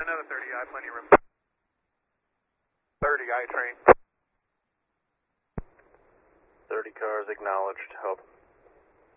another 30I, plenty of room. 30I train. 30 cars acknowledged, help.